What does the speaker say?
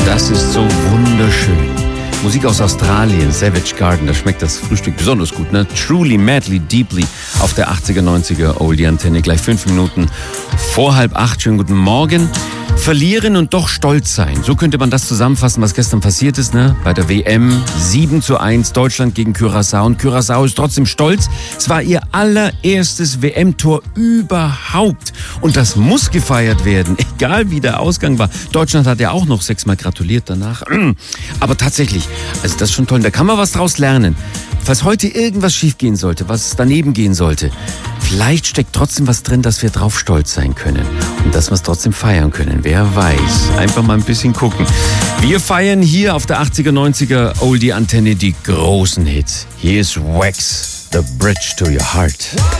Das ist so wunderschön. Musik aus Australien, Savage Garden, da schmeckt das Frühstück besonders gut, ne? Truly, Madly, Deeply auf der 80er, 90er Oldie-Antenne. Gleich 5 Minuten vor 7:30. Schönen guten Morgen. Verlieren und doch stolz sein. So könnte man das zusammenfassen, was gestern passiert ist, ne? Bei der WM 7:1 Deutschland gegen Curaçao. Und Curaçao ist trotzdem stolz. Es war ihr allererstes WM-Tor überhaupt. Und das muss gefeiert werden, egal wie der Ausgang war. Deutschland hat ja auch noch 6-mal gratuliert danach. Aber tatsächlich, also das ist schon toll. Da kann man was draus lernen. Falls heute irgendwas schiefgehen sollte, was daneben gehen sollte, vielleicht steckt trotzdem was drin, dass wir drauf stolz sein können. Und dass wir es trotzdem feiern können. Wer weiß. Einfach mal ein bisschen gucken. Wir feiern hier auf der 80er, 90er Oldie-Antenne die großen Hits. Hier ist Wax, The Bridge to Your Heart.